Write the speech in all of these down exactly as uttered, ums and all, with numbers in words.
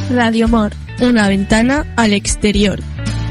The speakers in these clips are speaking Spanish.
Radio Mor, una ventana al exterior.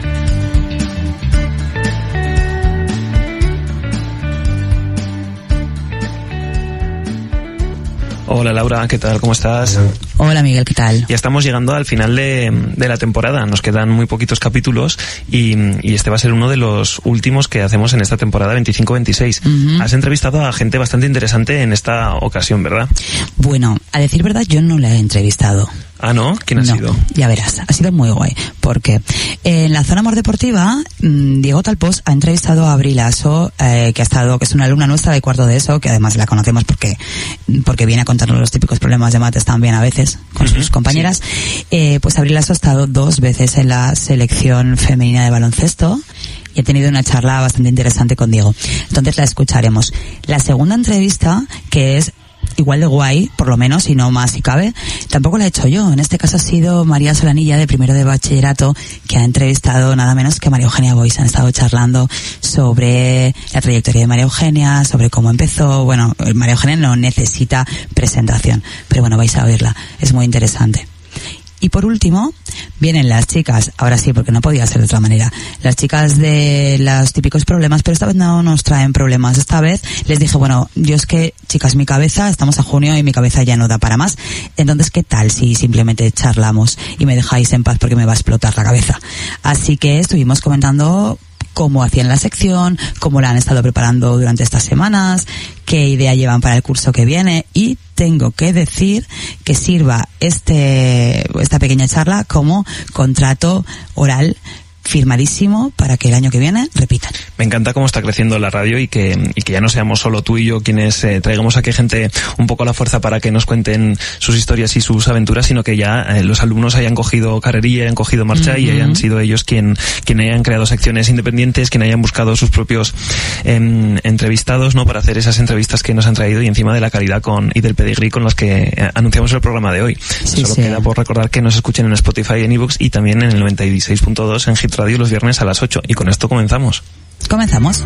Hola Laura, ¿qué tal? ¿Cómo estás? Hola Miguel, ¿qué tal? Ya estamos llegando al final de, de la temporada, nos quedan muy poquitos capítulos y, y este va a ser uno de los últimos que hacemos en esta temporada veinticinco veintiséis. Uh-huh. Has entrevistado a gente bastante interesante en esta ocasión, ¿verdad? Bueno, a decir verdad, yo no la he entrevistado. Ah, ¿no? ¿Quién ha no, sido? Ya verás, ha sido muy guay, porque en la zona Mor Deportiva, Diego Talpós ha entrevistado a Abril Aso, eh, que ha estado, que es una alumna nuestra de cuarto de eso, que además la conocemos porque, porque viene a contarnos los típicos problemas de mates también a veces con uh-huh, sus compañeras. Sí. Eh, pues Abril Aso ha estado dos veces en la selección femenina de baloncesto y he tenido una charla bastante interesante con Diego. Entonces la escucharemos. La segunda entrevista, que es igual de guay, por lo menos, y no más si cabe, tampoco la he hecho yo. En este caso ha sido María Solanilla, de primero de bachillerato, que ha entrevistado nada menos que a María Eugenia Boix. Han estado charlando sobre la trayectoria de María Eugenia, sobre cómo empezó. Bueno, María Eugenia no necesita presentación, pero bueno, vais a oírla. Es muy interesante. Y por último, vienen las chicas, ahora sí, porque no podía ser de otra manera, las chicas de los típicos problemas, pero esta vez no nos traen problemas. Esta vez les dije, bueno, yo es que, chicas, mi cabeza, estamos a junio y mi cabeza ya no da para más. Entonces, ¿qué tal si simplemente charlamos y me dejáis en paz porque me va a explotar la cabeza? Así que estuvimos comentando cómo hacían la sección, cómo la han estado preparando durante estas semanas, qué idea llevan para el curso que viene, y tengo que decir que sirva este esta pequeña charla como contrato oral firmadísimo para que el año que viene repitan. Me encanta cómo está creciendo la radio y que, y que ya no seamos solo tú y yo quienes eh, traigamos aquí gente un poco a la fuerza para que nos cuenten sus historias y sus aventuras, sino que ya eh, los alumnos hayan cogido carrerilla, hayan cogido marcha uh-huh. y hayan sido ellos quien, quien hayan creado secciones independientes, quien hayan buscado sus propios eh, entrevistados, ¿no? Para hacer esas entrevistas que nos han traído y encima de la calidad con y del pedigrí con las que eh, anunciamos el programa de hoy. Sí, solo sí. queda por recordar que nos escuchen en Spotify, en iVoox y también en el noventa y seis punto dos en Hit Radio los viernes a las ocho. Y con esto comenzamos. Comenzamos.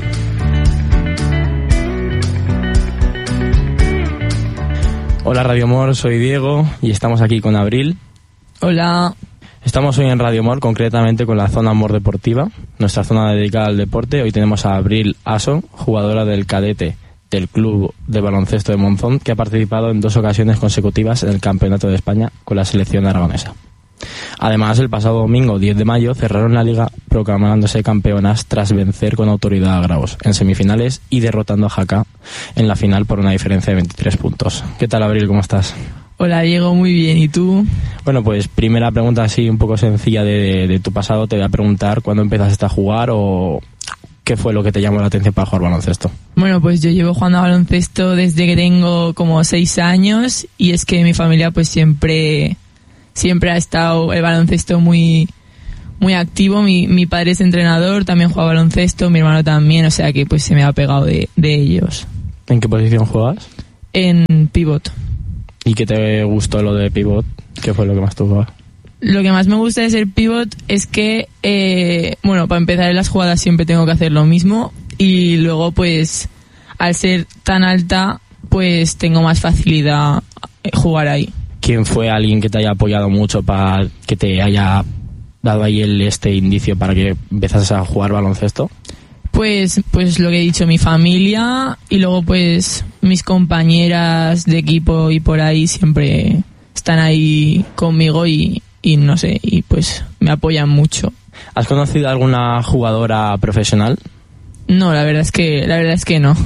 Hola Radio Mor, soy Diego y estamos aquí con Abril. Hola. Estamos hoy en Radio Mor, concretamente con la zona Mor Deportiva, nuestra zona dedicada al deporte. Hoy tenemos a Abril Aso, jugadora del cadete del Club de Baloncesto de Monzón, que ha participado en dos ocasiones consecutivas en el Campeonato de España con la selección aragonesa. Además, el pasado domingo diez de mayo cerraron la liga proclamándose campeonas tras vencer con autoridad a Graus en semifinales y derrotando a Jaca en la final por una diferencia de veintitrés puntos. ¿Qué tal, Abril? ¿Cómo estás? Hola, Diego, muy bien. ¿Y tú? Bueno, pues primera pregunta así un poco sencilla de, de, de tu pasado. Te voy a preguntar cuándo empezaste a jugar o qué fue lo que te llamó la atención para jugar baloncesto. Bueno, pues yo llevo jugando a baloncesto desde que tengo como seis años y es que mi familia pues siempre... Siempre ha estado el baloncesto muy muy activo. Mi, mi padre es entrenador, también juega baloncesto, mi hermano también, o sea que pues se me ha pegado de, de ellos. ¿En qué posición juegas? En pivot. ¿Y qué te gustó lo de pivot? ¿Qué fue lo que más te gustó? Lo que más me gusta de ser pivot es que, eh, bueno, para empezar en las jugadas siempre tengo que hacer lo mismo y luego pues al ser tan alta pues tengo más facilidad jugar ahí. ¿Quién fue alguien que te haya apoyado mucho para que te haya dado ahí el este indicio para que empezases a jugar baloncesto? Pues, pues lo que he dicho, mi familia y luego pues mis compañeras de equipo y por ahí siempre están ahí conmigo y, y no sé, y pues me apoyan mucho. ¿Has conocido alguna jugadora profesional? No, la verdad es que, la verdad es que no.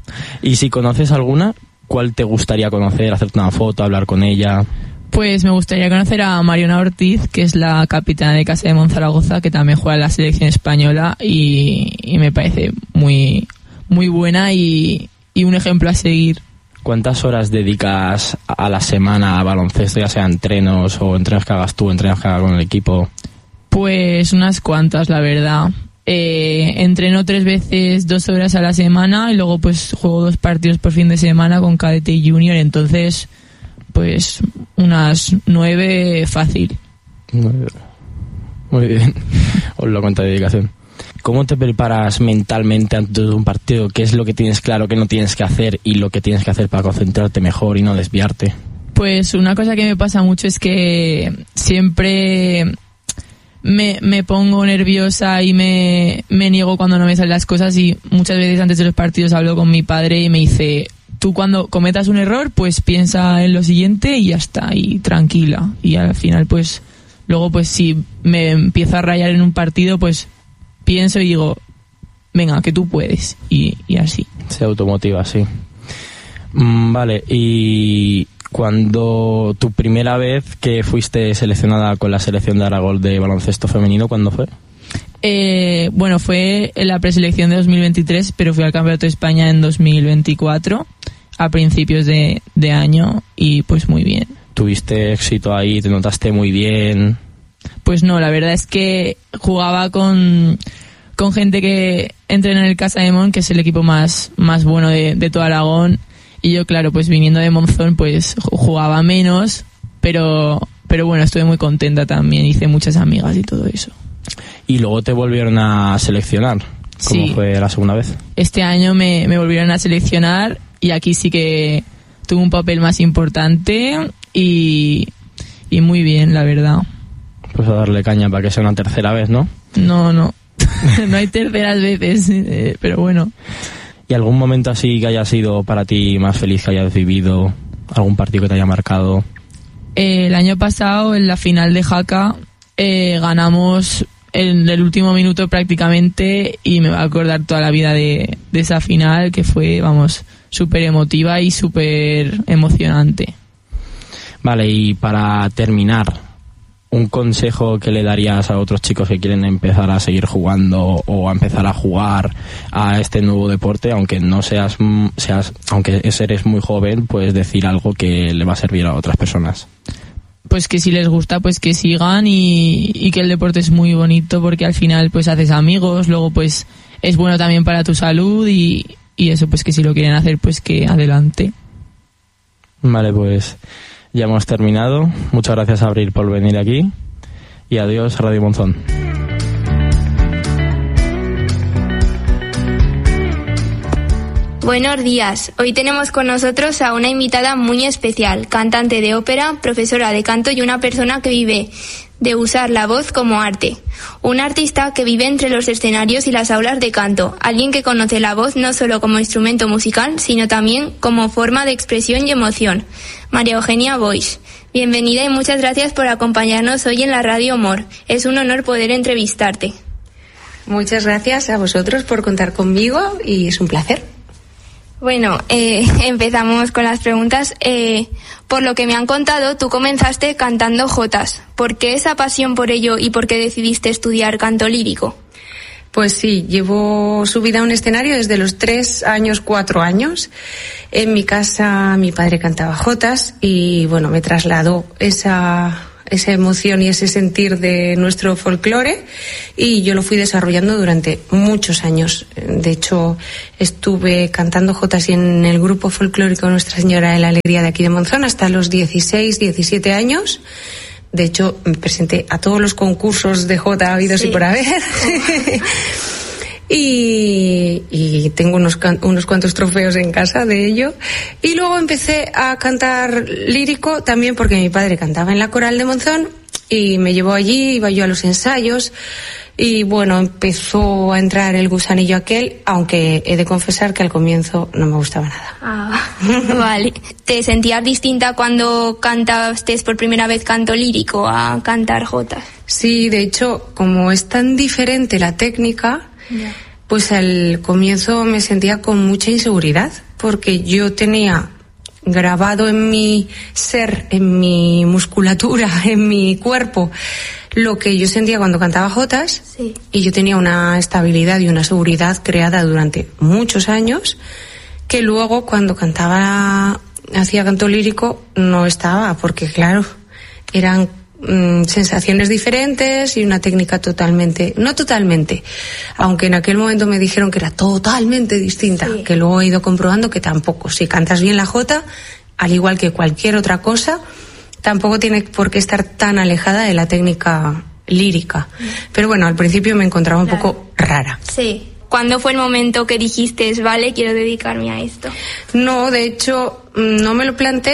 ¿Y si conoces alguna? ¿Cuál te gustaría conocer, hacerte una foto, hablar con ella? Pues me gustaría conocer a Mariona Ortiz, que es la capitana de Casa de Monzaragoza, que también juega en la selección española y, y me parece muy muy buena y, y un ejemplo a seguir. ¿Cuántas horas dedicas a la semana a baloncesto, ya sea entrenos o entrenos que hagas tú, entrenos que hagas con el equipo? Pues unas cuantas, la verdad. Eh, entreno tres veces dos horas a la semana y luego pues juego dos partidos por fin de semana con cadete y junior, entonces pues unas nueve fácil. Muy bien, os lo cuento de dedicación. ¿Cómo te preparas mentalmente antes de un partido? ¿Qué es lo que tienes claro que no tienes que hacer y lo que tienes que hacer para concentrarte mejor y no desviarte? Pues una cosa que me pasa mucho es que siempre me, me pongo nerviosa y me, me niego cuando no me salen las cosas, y muchas veces antes de los partidos hablo con mi padre y me dice, tú cuando cometas un error pues piensa en lo siguiente y ya está, y tranquila, y al final pues luego pues si me empiezo a rayar en un partido pues pienso y digo, venga, que tú puedes, y, y así. Se automotiva, sí. Mm, vale, y cuando tu primera vez que fuiste seleccionada con la selección de Aragón de baloncesto femenino, ¿cuándo fue? Eh, bueno, fue en la preselección de dos mil veintitrés, pero fui al Campeonato de España en dos mil veinticuatro, a principios de, de año, y pues muy bien. ¿Tuviste éxito ahí? ¿Te notaste muy bien? Pues no, la verdad es que jugaba con, con gente que entrena en el Casa de Mon, que es el equipo más, más bueno de, de todo Aragón. Y yo, claro, pues viniendo de Monzón, pues jugaba menos, pero, pero bueno, estuve muy contenta también, hice muchas amigas y todo eso. Y luego te volvieron a seleccionar, ¿cómo sí. fue la segunda vez? Este año me, me volvieron a seleccionar, y aquí sí que tuve un papel más importante y, y muy bien, la verdad. Pues a darle caña para que sea una tercera vez, ¿no? No, no, no hay terceras veces, eh, pero bueno. ¿Y algún momento así que haya sido para ti más feliz que hayas vivido? ¿Algún partido que te haya marcado? Eh, el año pasado, en la final de Jaca, eh, ganamos en el último minuto prácticamente, y me va a acordar toda la vida de, de esa final, que fue, vamos, súper emotiva y súper emocionante. Vale, y para terminar, ¿un consejo que le darías a otros chicos que quieren empezar a seguir jugando o a empezar a jugar a este nuevo deporte, aunque no seas, seas aunque eres muy joven, puedes decir algo que le va a servir a otras personas? Pues que si les gusta, pues que sigan, y, y que el deporte es muy bonito, porque al final pues haces amigos, luego pues es bueno también para tu salud, y, y eso, pues que si lo quieren hacer, pues que adelante. Vale, pues ya hemos terminado. Muchas gracias, Abril, por venir aquí, y adiós, Radio Monzón. Buenos días. Hoy tenemos con nosotros a una invitada muy especial, cantante de ópera, profesora de canto y una persona que vive de usar la voz como arte. Un artista que vive entre los escenarios y las aulas de canto, alguien que conoce la voz no solo como instrumento musical, sino también como forma de expresión y emoción. María Eugenia Boix, bienvenida y muchas gracias por acompañarnos hoy en la Radio Mor. Es un honor poder entrevistarte. Muchas gracias a vosotros por contar conmigo y es un placer. Bueno, eh, empezamos con las preguntas. Eh, por lo que me han contado, tú comenzaste cantando jotas. ¿Por qué esa pasión por ello y por qué decidiste estudiar canto lírico? Pues sí, llevo subida a un escenario desde los tres años, cuatro años. En mi casa mi padre cantaba jotas y bueno, me trasladó esa... esa emoción y ese sentir de nuestro folclore, y yo lo fui desarrollando durante muchos años. De hecho, estuve cantando jotas en el grupo folclórico Nuestra Señora de la Alegría de aquí de Monzón hasta los dieciséis, diecisiete años. De hecho, me presenté a todos los concursos de jota habidos sí. y por haber. Y, y tengo unos, unos cuantos trofeos en casa de ello. Y luego empecé a cantar lírico también porque mi padre cantaba en la coral de Monzón y me llevó allí, iba yo a los ensayos y bueno, empezó a entrar el gusanillo aquel, aunque he de confesar que al comienzo no me gustaba nada. Ah, vale. ¿Te sentías distinta cuando cantaste por primera vez canto lírico a cantar jotas? Sí, de hecho, como es tan diferente la técnica... Yeah. Pues al comienzo me sentía con mucha inseguridad, porque yo tenía grabado en mi ser, en mi musculatura, en mi cuerpo, lo que yo sentía cuando cantaba jotas, sí. y yo tenía una estabilidad y una seguridad creada durante muchos años, que luego cuando cantaba, hacía canto lírico, no estaba, porque claro, eran sensaciones diferentes y una técnica totalmente, no totalmente, aunque en aquel momento me dijeron que era totalmente distinta, sí. que luego he ido comprobando que tampoco. Si cantas bien la jota, al igual que cualquier otra cosa, tampoco tiene por qué estar tan alejada de la técnica lírica. Pero bueno, al principio me encontraba un claro. poco rara. Sí. ¿Cuándo fue el momento que dijiste, vale, quiero dedicarme a esto? No, de hecho, no me lo planteé,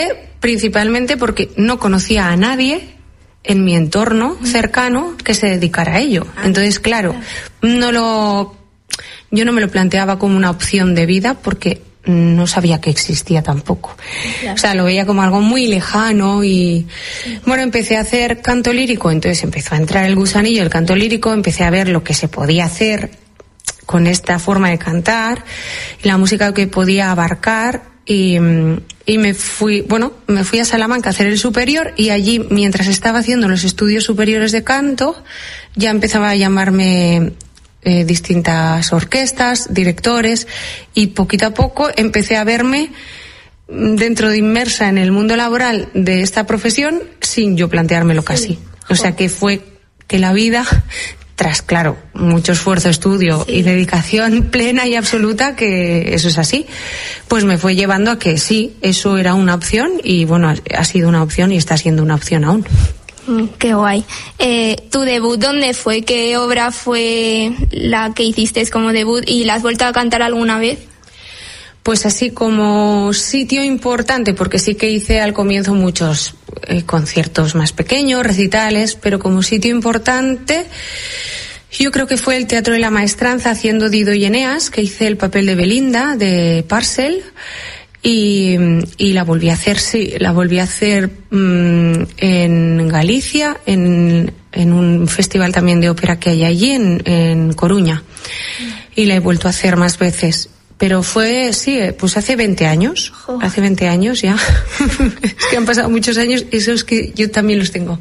principalmente porque no conocía a nadie en mi entorno cercano que se dedicara a ello. Entonces, claro, no lo, yo no me lo planteaba como una opción de vida porque no sabía que existía tampoco. Claro. O sea, lo veía como algo muy lejano y, bueno, empecé a hacer canto lírico, entonces empezó a entrar el gusanillo del canto lírico, empecé a ver lo que se podía hacer con esta forma de cantar, la música que podía abarcar. Y, y me fui, bueno, me fui a Salamanca a hacer el superior y allí, mientras estaba haciendo los estudios superiores de canto, ya empezaba a llamarme eh, distintas orquestas, directores, y poquito a poco empecé a verme dentro de inmersa en el mundo laboral de esta profesión sin yo planteármelo casi. O sea que fue que la vida, tras, claro, mucho esfuerzo, estudio sí. y dedicación plena y absoluta, que eso es así, pues me fue llevando a que sí, eso era una opción y bueno, ha sido una opción y está siendo una opción aún. Mm, qué guay. Eh, ¿Tu debut dónde fue? ¿Qué obra fue la que hiciste como debut y la has vuelto a cantar alguna vez? Pues así como sitio importante, porque sí que hice al comienzo muchos eh, conciertos más pequeños, recitales, pero como sitio importante yo creo que fue el Teatro de la Maestranza haciendo Dido y Eneas, que hice el papel de Belinda, de Parcel, y, y la volví a hacer, sí, la volví a hacer mmm, en Galicia, en, en un festival también de ópera que hay allí, en, en Coruña, y la he vuelto a hacer más veces. Pero fue, sí, pues hace veinte años, oh. hace veinte años ya. Es que han pasado muchos años y eso es que yo también los tengo.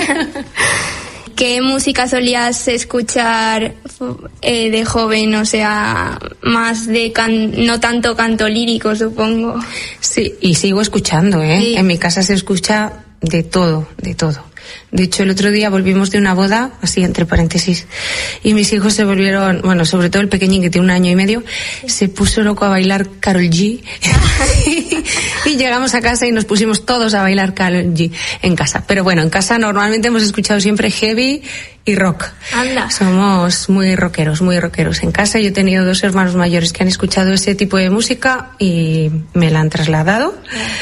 ¿Qué música solías escuchar eh, de joven? O sea, más de can- no tanto canto lírico, supongo. Sí, y sigo escuchando, ¿eh? Sí. En mi casa se escucha de todo, de todo. De hecho, el otro día volvimos de una boda, así entre paréntesis, y mis hijos se volvieron, bueno, sobre todo el pequeñín que tiene un año y medio, se puso loco a bailar Karol G. Y llegamos a casa y nos pusimos todos a bailar Karol G en casa. Pero bueno, en casa normalmente hemos escuchado siempre heavy y rock. Anda. Somos muy rockeros, muy rockeros. En casa yo he tenido dos hermanos mayores que han escuchado ese tipo de música y me la han trasladado.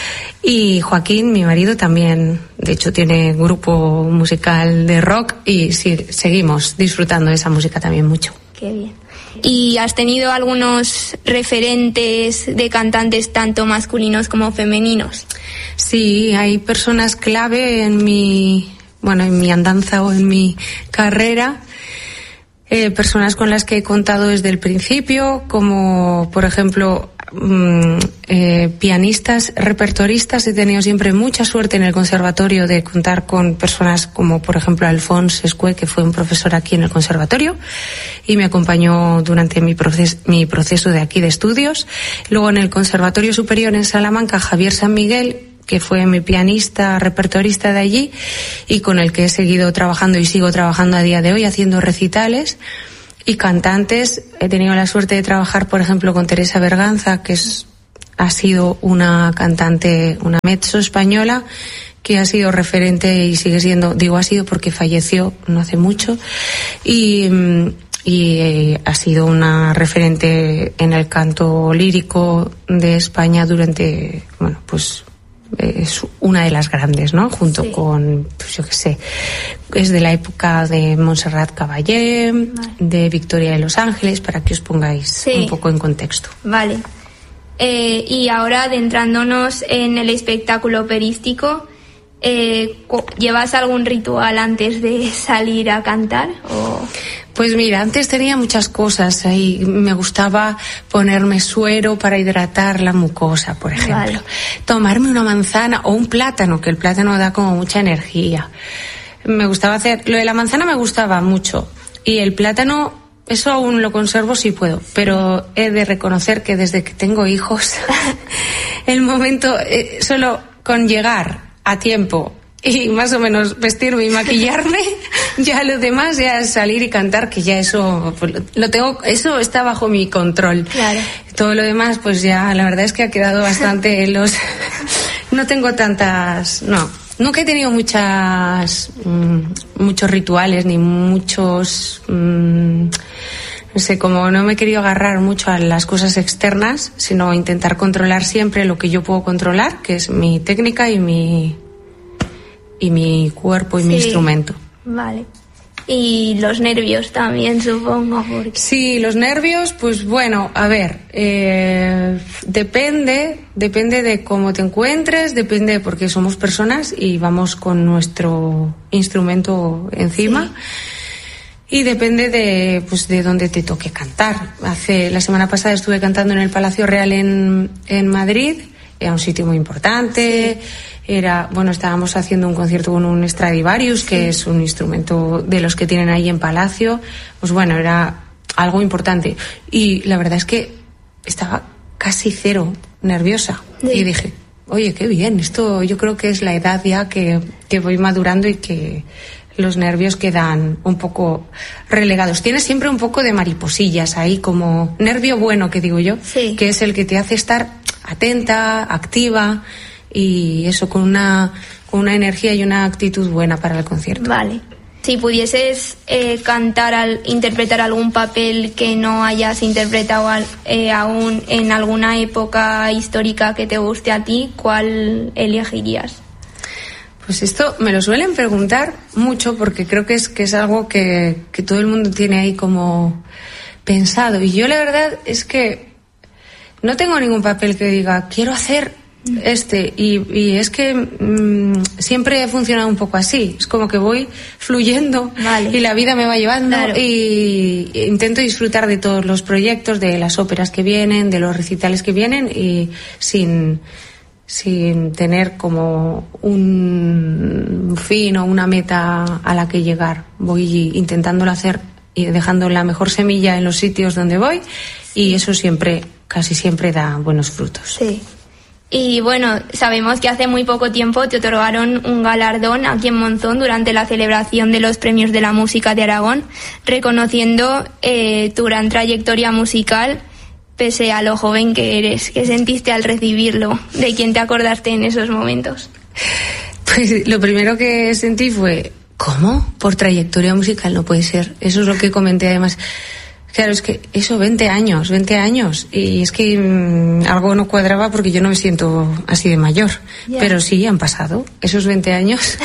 Y Joaquín, mi marido, también, de hecho, tiene grupo musical de rock y sí, seguimos disfrutando de esa música también mucho. Qué bien. ¿Y has tenido algunos referentes de cantantes tanto masculinos como femeninos? Sí, hay personas clave en mi, bueno, en mi andanza o en mi carrera. Eh, personas con las que he contado desde el principio, como por ejemplo mm, eh, pianistas, repertoristas. He tenido siempre mucha suerte en el conservatorio de contar con personas como por ejemplo Alphonse Escué, que fue un profesor aquí en el conservatorio y me acompañó durante mi proceso, mi proceso de aquí de estudios. Luego en el Conservatorio Superior en Salamanca, Javier San Miguel, que fue mi pianista, repertorista de allí y con el que he seguido trabajando y sigo trabajando a día de hoy haciendo recitales. Y cantantes, he tenido la suerte de trabajar, por ejemplo, con Teresa Berganza, que es, ha sido una cantante, una mezzo española, que ha sido referente y sigue siendo, digo ha sido porque falleció no hace mucho, y, y eh, ha sido una referente en el canto lírico de España durante, bueno, pues es una de las grandes, ¿no? Junto sí. con, pues yo qué sé, es de la época de Montserrat Caballé, vale. de Victoria de los Ángeles, para que os pongáis sí. un poco en contexto. Vale. Eh, y ahora, adentrándonos en el espectáculo operístico, eh, ¿llevas algún ritual antes de salir a cantar? ¿O? Pues mira, antes tenía muchas cosas ahí. Me gustaba ponerme suero para hidratar la mucosa, por ejemplo. Vale. Tomarme una manzana o un plátano, que el plátano da como mucha energía. Me gustaba hacer... Lo de la manzana me gustaba mucho. Y el plátano, eso aún lo conservo si puedo. Pero he de reconocer que desde que tengo hijos, el momento, eh, solo con llegar a tiempo y más o menos vestirme y maquillarme, ya lo demás ya es salir y cantar, que ya eso pues, lo tengo, eso está bajo mi control. Claro. Todo lo demás pues ya la verdad es que ha quedado bastante en los no tengo tantas, no, nunca he tenido muchas mmm, muchos rituales ni muchos mmm, no sé, como no me he querido agarrar mucho a las cosas externas, sino intentar controlar siempre lo que yo puedo controlar, que es mi técnica y mi y mi cuerpo y sí. mi instrumento. Vale. Y los nervios también, supongo. Porque... Sí, los nervios, pues bueno, a ver, eh, depende, depende de cómo te encuentres, depende porque somos personas y vamos con nuestro instrumento encima. Sí. Y depende de, pues, de dónde te toque cantar. Hace, la semana pasada estuve cantando en el Palacio Real en, en Madrid, era un sitio muy importante. Sí. Era, bueno, estábamos haciendo un concierto con un Stradivarius, que sí. es un instrumento de los que tienen ahí en Palacio. Pues bueno, era algo importante. Y la verdad es que estaba casi cero nerviosa. Sí. Y dije, oye, qué bien, esto yo creo que es la edad ya que, que voy madurando y que los nervios quedan un poco relegados. Tienes siempre un poco de mariposillas ahí, como nervio bueno, que digo yo, sí. que es el que te hace estar atenta, activa... y eso con una con una energía y una actitud buena para el concierto. Vale. Si pudieses eh, cantar, al, interpretar algún papel que no hayas interpretado al, eh, aún en alguna época histórica que te guste a ti, ¿cuál elegirías? Pues esto me lo suelen preguntar mucho porque creo que es que es algo que, que todo el mundo tiene ahí como pensado. Y yo la verdad es que no tengo ningún papel que diga quiero hacer este y, y es que mmm, siempre he funcionado un poco así, es como que voy fluyendo vale. y la vida me va llevando claro. y, y intento disfrutar de todos los proyectos, de las óperas que vienen, de los recitales que vienen y sin sin tener como un fin o una meta a la que llegar, voy intentándolo hacer y dejando la mejor semilla en los sitios donde voy y eso siempre, casi siempre da buenos frutos. Sí. Y bueno, sabemos que hace muy poco tiempo te otorgaron un galardón aquí en Monzón durante la celebración de los Premios de la Música de Aragón, reconociendo eh, tu gran trayectoria musical, pese a lo joven que eres. ¿Qué sentiste al recibirlo? ¿De quién te acordaste en esos momentos? Pues lo primero que sentí fue, ¿cómo? Por trayectoria musical no puede ser. Eso es lo que comenté además. Claro, es que eso, veinte años, veinte años. Y es que mmm, algo no cuadraba porque yo no me siento así de mayor. Yeah. Pero sí, han pasado esos veinte años.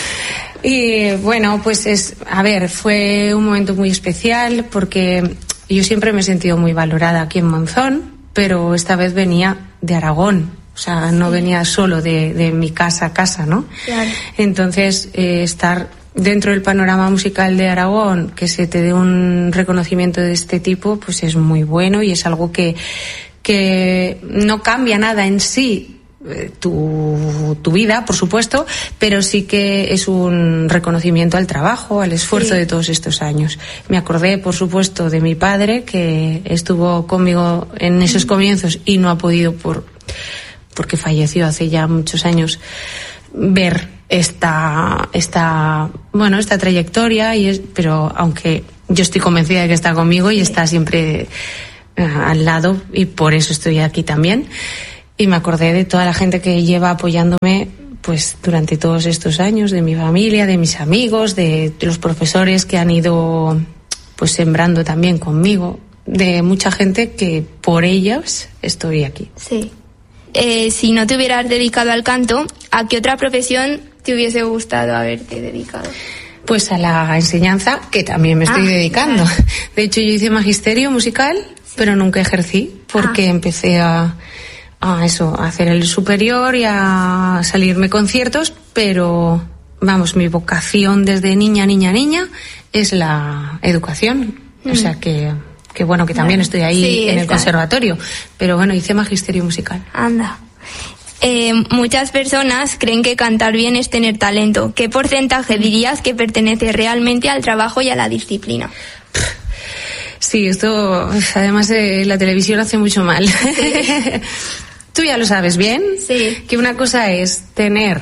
Y bueno, pues es, a ver, fue un momento muy especial porque yo siempre me he sentido muy valorada aquí en Monzón, pero esta vez venía de Aragón. O sea, no sí. venía solo de, de mi casa a casa, ¿no? Claro. Entonces, eh, estar dentro del panorama musical de Aragón, que se te dé un reconocimiento de este tipo, pues es muy bueno y es algo que, que no cambia nada en sí eh, tu, tu vida, por supuesto, pero sí que es un reconocimiento al trabajo, al esfuerzo sí. de todos estos años. Me acordé, por supuesto, de mi padre, que estuvo conmigo en esos comienzos y no ha podido, por porque falleció hace ya muchos años, ver esta esta bueno esta trayectoria y es, pero aunque yo estoy convencida de que está conmigo y está siempre uh, al lado y por eso estoy aquí también y me acordé de toda la gente que lleva apoyándome pues durante todos estos años, de mi familia, de mis amigos, de, de los profesores que han ido pues sembrando también conmigo, de mucha gente que por ellos estoy aquí. Sí. Eh, si no te hubieras dedicado al canto, ¿a qué otra profesión te hubiese gustado haberte dedicado? Pues a la enseñanza, que también me estoy ah, dedicando. Claro. De hecho, yo hice magisterio musical, sí. pero nunca ejercí, porque ah. empecé a, a eso, a hacer el superior y a salirme conciertos, pero vamos, mi vocación desde niña, niña, niña es la educación. Mm. O sea que... que bueno, que también estoy ahí sí, en el está. conservatorio, pero bueno, hice magisterio musical. Anda. Eh, muchas personas creen que cantar bien es tener talento. ¿Qué porcentaje dirías que pertenece realmente al trabajo y a la disciplina? Sí, esto además eh, la televisión hace mucho mal. Sí. Tú ya lo sabes bien, sí. que una cosa es tener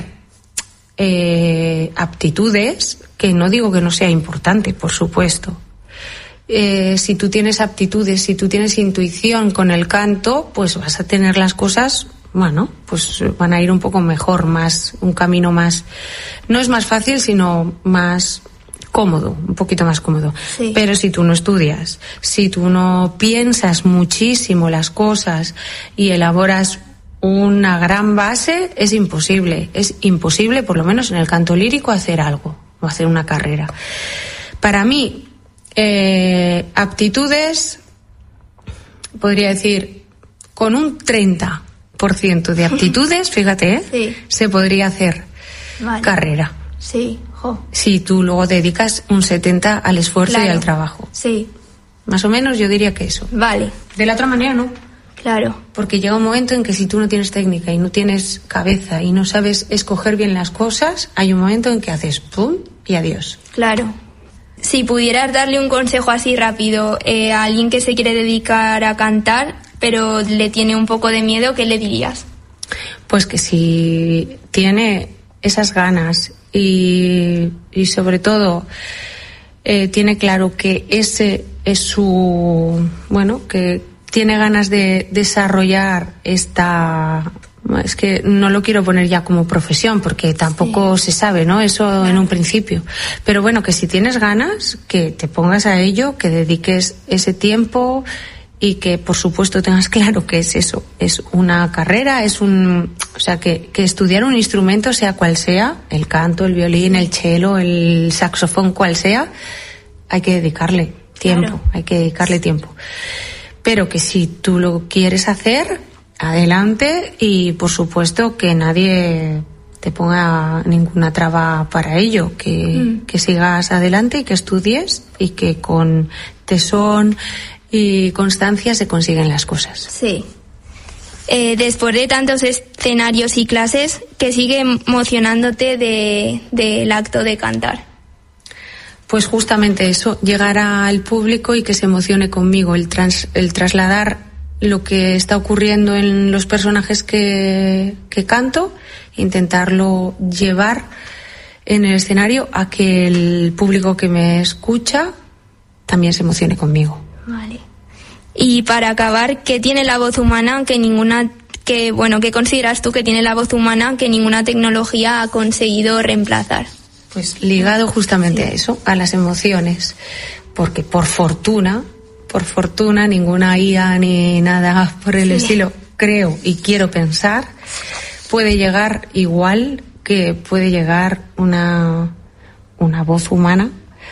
eh, aptitudes, que no digo que no sea importante, por supuesto. Eh, si tú tienes aptitudes, si tú tienes intuición con el canto, pues vas a tener las cosas, bueno, pues van a ir un poco mejor, más, un camino más, no es más fácil, sino más cómodo, un poquito más cómodo. Sí. Pero si tú no estudias, si tú no piensas muchísimo las cosas y elaboras una gran base, es imposible. Es imposible, por lo menos en el canto lírico, hacer algo o hacer una carrera. Para mí, eh, aptitudes, podría decir, con un treinta por ciento de aptitudes, fíjate, ¿eh? Sí. Se podría hacer Vale. carrera. Sí, jo. Si tú luego dedicas un setenta al esfuerzo Claro. y al trabajo. Sí, Más o menos yo diría que eso. vale, De la otra manera no. claro. Porque llega un momento en que si tú no tienes técnica y no tienes cabeza y no sabes escoger bien las cosas, hay un momento en que haces pum y adiós. Claro. Si pudieras darle un consejo así rápido eh, a alguien que se quiere dedicar a cantar, pero le tiene un poco de miedo, ¿qué le dirías? Pues que si tiene esas ganas y, y sobre todo eh, tiene claro que ese es su, bueno, que tiene ganas de desarrollar esta, es que no lo quiero poner ya como profesión porque tampoco Sí. se sabe, ¿no? Eso Claro. en un principio. Pero bueno, que si tienes ganas, que te pongas a ello, que dediques ese tiempo y que por supuesto tengas claro que es eso, es una carrera, es un, o sea, que, que estudiar un instrumento, sea cual sea, el canto, el violín, el cello, el saxofón, cual sea, hay que dedicarle tiempo, Claro. hay que dedicarle tiempo. Pero que si tú lo quieres hacer, adelante, y por supuesto que nadie te ponga ninguna traba para ello, que, Mm. que sigas adelante y que estudies y que con tesón y constancia se consiguen las cosas. Sí. Eh, después de tantos escenarios y clases, ¿qué sigue emocionándote de, del acto de cantar? Pues justamente eso, llegar al público y que se emocione conmigo, el, trans, el trasladar lo que está ocurriendo en los personajes que, que canto, intentarlo llevar en el escenario a que el público que me escucha también se emocione conmigo. Vale. Y para acabar, ¿qué tiene la voz humana que ninguna, que bueno, qué consideras tú que tiene la voz humana que ninguna tecnología ha conseguido reemplazar? Pues ligado justamente a eso, a las emociones, porque por fortuna, por fortuna, ninguna I A ni nada por el Sí. estilo, creo y quiero pensar, puede llegar igual que puede llegar una, una voz humana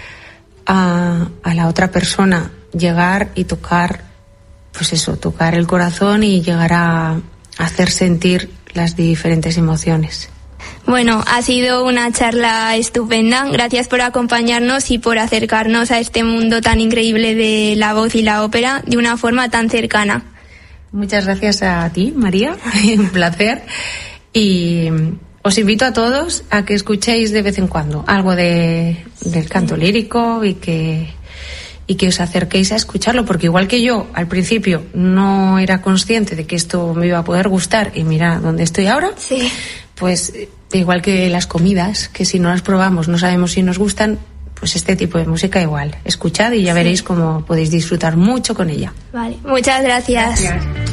a, a la otra persona, llegar y tocar, pues eso, tocar el corazón y llegar a hacer sentir las diferentes emociones. Bueno, ha sido una charla estupenda. Gracias por acompañarnos y por acercarnos a este mundo tan increíble de la voz y la ópera de una forma tan cercana. Muchas gracias a ti, María. Un placer. Y os invito a todos a que escuchéis de vez en cuando algo de, del canto lírico y que, y que os acerquéis a escucharlo, porque igual que yo al principio no era consciente de que esto me iba a poder gustar y mira dónde estoy ahora, Sí. pues igual que las comidas, que si no las probamos no sabemos si nos gustan, pues este tipo de música igual. Escuchad y ya Sí. veréis cómo podéis disfrutar mucho con ella. Vale. Muchas gracias. Gracias.